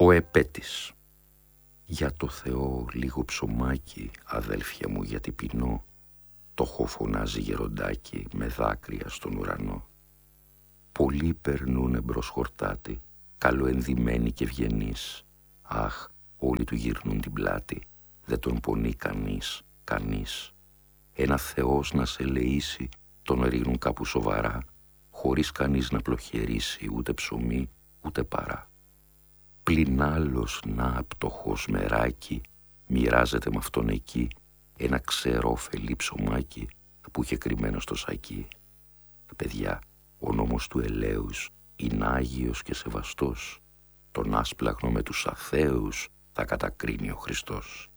Ο επέτης. Για το Θεό λίγο ψωμάκι, αδέλφια μου, γιατί πεινώ. Το χω φωνάζει γεροντάκι με δάκρυα στον ουρανό. Πολλοί περνούνε μπρος χορτάτη, καλοενδυμένοι και ευγενείς. Αχ, όλοι του γυρνούν την πλάτη, δεν τον πονεί κανείς, κανείς. Ένα Θεός να σε ελεήσει, τον ρίχνουν κάπου σοβαρά, χωρίς κανείς να πλοχερίσει ούτε ψωμί ούτε παρά. Πλην άλλος να πτωχός μεράκι, μοιράζεται με αυτόν εκεί ένα ξερόφελι ψωμάκι που είχε κρυμμένο στο σακί. Παιδιά, ο νόμος του ελέους είναι άγιος και σεβαστός. Τον άσπλαχνο με τους αθέους θα κατακρίνει ο Χριστός.